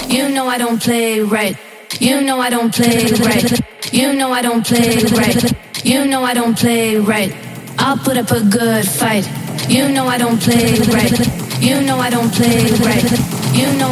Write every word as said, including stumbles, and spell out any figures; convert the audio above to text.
You know I don't play right. You know I don't play right. You know I don't play right. You know I don't play right. I'll put up a good fight. You know I don't play right. You know I don't play right. You know